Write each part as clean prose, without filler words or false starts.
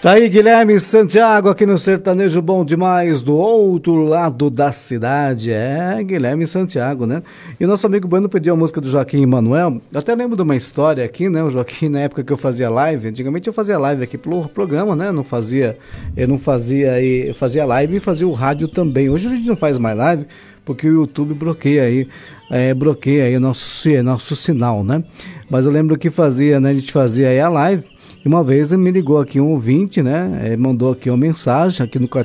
Tá aí Guilherme Santiago aqui no Sertanejo Bom Demais, do outro lado da cidade. É, Guilherme Santiago, né? E o nosso amigo Bueno pediu a música do Joaquim Emanuel. Eu até lembro de uma história aqui, né? O Joaquim, na época que eu fazia live, antigamente eu fazia live aqui pelo programa, né? Eu fazia live e fazia o rádio também. Hoje a gente não faz mais live porque o YouTube bloqueia aí o nosso sinal, né? Mas eu lembro que fazia, né? A gente fazia aí a live. E uma vez me ligou aqui um ouvinte, né? Mandou aqui uma mensagem aqui no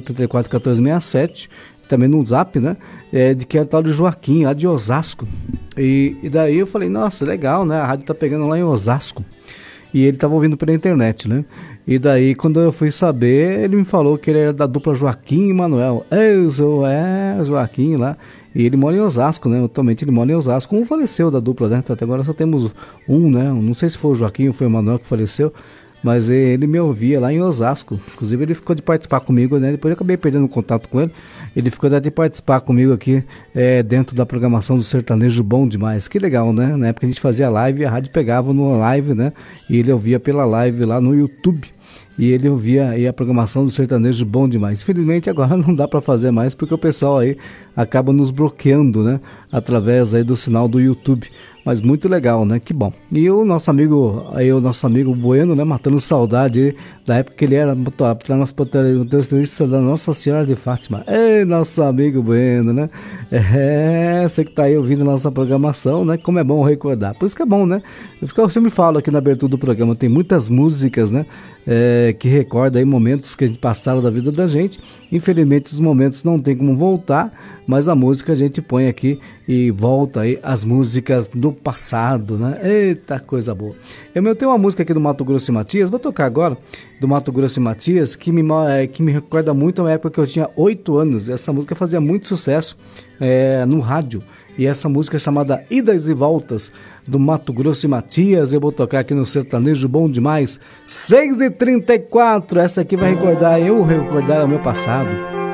441467, também no Zap, né? De que é o tal de Joaquim, lá de Osasco. E daí eu falei, nossa, legal, né? A rádio tá pegando lá em Osasco. E ele tava ouvindo pela internet, né? E daí, quando eu fui saber, ele me falou que ele era da dupla Joaquim e Emanuel. Eu sou, Joaquim lá. E ele mora em Osasco, né? Atualmente ele mora em Osasco. Um faleceu da dupla, né? Até agora só temos um, né? Não sei se foi o Joaquim ou foi o Emanuel que faleceu. Mas ele me ouvia lá em Osasco. Inclusive ele ficou de participar comigo, né? Depois eu acabei perdendo contato com ele. Ele ficou de participar comigo aqui dentro da programação do Sertanejo Bom Demais. Que legal, né? Na época a gente fazia live e a rádio pegava no live, né? E ele ouvia pela live lá no YouTube. E ele ouvia aí a programação do Sertanejo Bom Demais. Infelizmente agora não dá para fazer mais porque o pessoal aí acaba nos bloqueando, né? Através aí do sinal do YouTube. Mas muito legal, né? Que bom. E o nosso amigo Bueno, né? Matando saudade aí, da época que ele era motorista da Nossa Senhora de Fátima. Ei, nosso amigo Bueno, né? Você que tá aí ouvindo a nossa programação, né? Como é bom recordar. Por isso que é bom, né? Eu sempre falo aqui na abertura do programa, tem muitas músicas, né? Que recorda aí momentos que a gente passaram da vida da gente. Infelizmente os momentos não tem como voltar, mas a música a gente põe aqui e volta aí as músicas do passado, né? Eita, coisa boa. Eu tenho uma música aqui do Mato Grosso e Matias, vou tocar agora, do Mato Grosso e Matias, que me recorda muito a época que eu tinha 8 anos. Essa música fazia muito sucesso no rádio. E essa música é chamada Idas e Voltas, do Mato Grosso e Matias. Eu vou tocar aqui no Sertanejo Bom Demais, 6h34. Essa aqui vai recordar o meu passado.